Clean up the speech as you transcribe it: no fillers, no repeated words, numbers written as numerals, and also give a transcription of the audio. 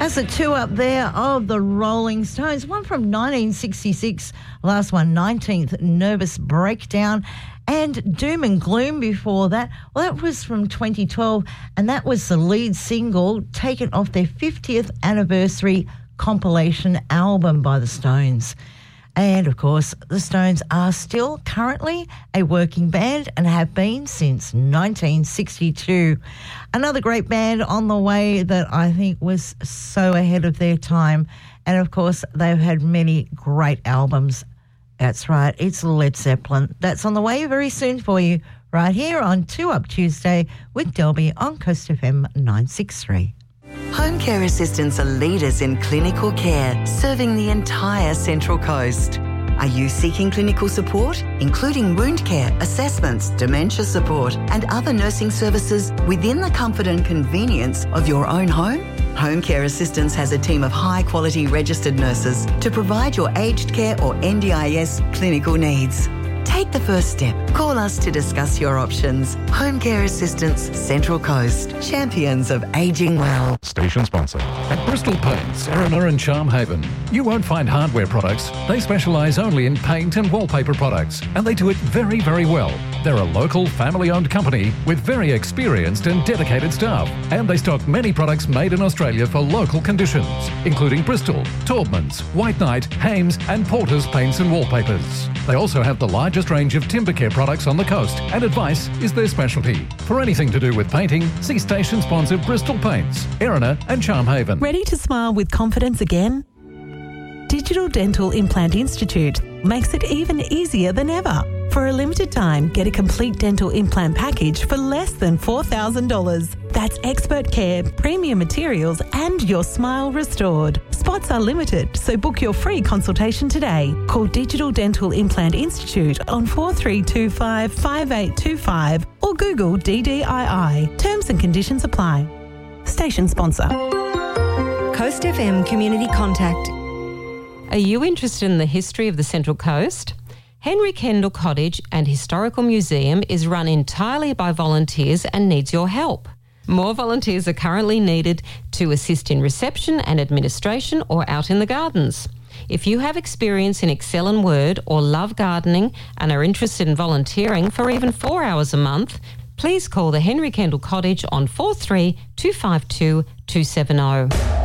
That's a two up there of the Rolling Stones. One from 1966, last one, 19th Nervous Breakdown. And Doom and Gloom before that. Well, that was from 2012, and that was the lead single taken off their 50th anniversary compilation album by the Stones. And, of course, the Stones are still currently a working band and have been since 1962. Another great band on the way that I think was so ahead of their time. And, of course, they've had many great albums. That's right, it's Led Zeppelin. That's on the way very soon for you, right here on 2 Up Tuesday with Delby on Coast FM 963. Home care assistants are leaders in clinical care, serving the entire Central Coast. Are you seeking clinical support, including wound care, assessments, dementia support, and other nursing services within the comfort and convenience of your own home? Home Care Assistance has a team of high-quality registered nurses to provide your aged care or NDIS clinical needs. Take the first step. Call us to discuss your options. Home Care Assistance, Central Coast. Champions of ageing well. Station sponsor. At Bristol Paints, Erina and Charmhaven, you won't find hardware products. They specialise only in paint and wallpaper products, and they do it very, very well. They're a local, family-owned company with very experienced and dedicated staff, and they stock many products made in Australia for local conditions, including Bristol, Taubmans, White Knight, Hames and Porter's paints and wallpapers. They also have the largest range of timber care products on the coast, and advice is their specialty. For anything to do with painting, see station sponsor Bristol Paints, Erina and Charmhaven. Ready to smile with confidence again? Digital Dental Implant Institute makes it even easier than ever. For a limited time, get a complete dental implant package for less than $4,000. That's expert care, premium materials, and your smile restored. Spots are limited, so book your free consultation today. Call Digital Dental Implant Institute on 4325 5825 or Google DDII. Terms and conditions apply. Station sponsor. Coast FM Community Contact. Are you interested in the history of the Central Coast? Henry Kendall Cottage and Historical Museum is run entirely by volunteers and needs your help. More volunteers are currently needed to assist in reception and administration or out in the gardens. If you have experience in Excel and Word or love gardening and are interested in volunteering for even 4 hours a month, please call the Henry Kendall Cottage on 43 252 270.